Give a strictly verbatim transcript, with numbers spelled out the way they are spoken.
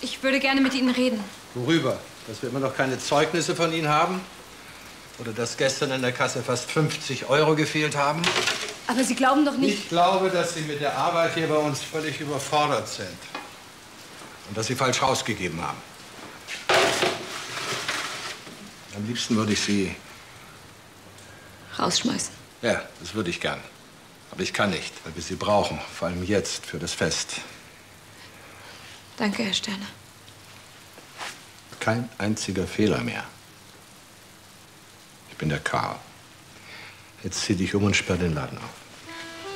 Ich würde gerne mit Ihnen reden. Worüber? Dass wir immer noch keine Zeugnisse von Ihnen haben? Oder dass gestern in der Kasse fast fünfzig Euro gefehlt haben? Aber Sie glauben doch nicht... Ich glaube, dass Sie mit der Arbeit hier bei uns völlig überfordert sind. Und dass Sie falsch rausgegeben haben. Am liebsten würde ich Sie... rausschmeißen. Ja, das würde ich gern. Aber ich kann nicht, weil wir Sie brauchen. Vor allem jetzt für das Fest. Danke, Herr Sterner. Kein einziger Fehler mehr. Ich bin der Karl. Jetzt zieh dich um und sperr den Laden auf.